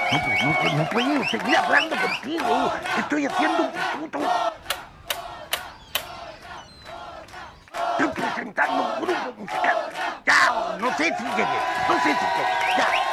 No, pues no puedo seguir hablando contigo. Estoy haciendo un puto. Estoy presentando un grupo musical. Ya, no sé si llegué. No sé si llegué. Ya.